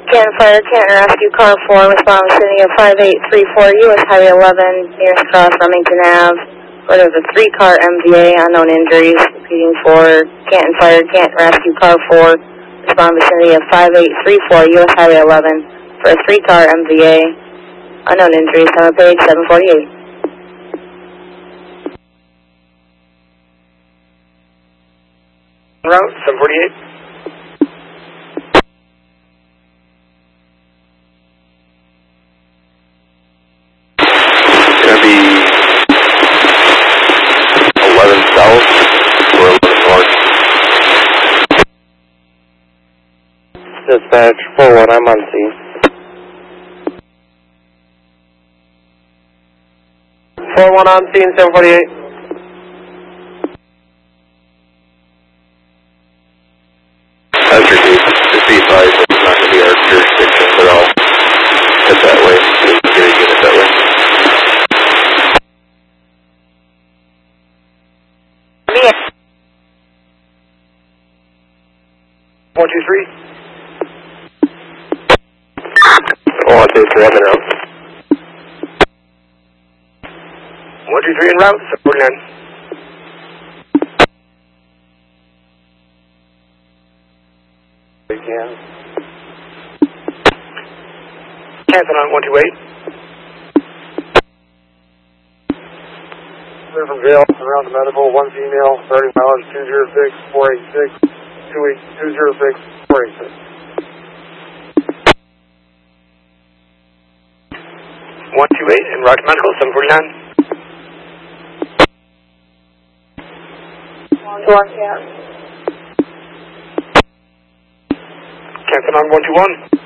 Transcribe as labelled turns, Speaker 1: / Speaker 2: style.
Speaker 1: Canton Fire, Canton Rescue, Car 4, respond vicinity of 5834 U.S. Highway 11, nearest cross Remington Ave. Where there's a 3-car MVA, unknown injuries. Repeating for Canton Fire, Canton Rescue, Car 4, respond vicinity of 5834 U.S. Highway 11 for a 3-car MVA, unknown injuries. On page 748.
Speaker 2: Route 748.
Speaker 3: Gonna be 11 south or 11 north.
Speaker 4: Dispatch 4-1, I'm on scene. 4-1 on scene, 748.
Speaker 3: That's your case. Just be advised that it's not going to be our jurisdiction, but I'll head that way. Get a unit that way.
Speaker 2: Yeah. 123.
Speaker 3: Oh, I'll take 3 on the route.
Speaker 2: 123 en route 749.
Speaker 4: Again.
Speaker 2: Canton on 128.
Speaker 4: Clear from jail, around the medical, 1 female, starting mileage 206-486, 206-486.
Speaker 2: 128 en route to medical 749.
Speaker 1: One, yeah.
Speaker 2: Canton on 121.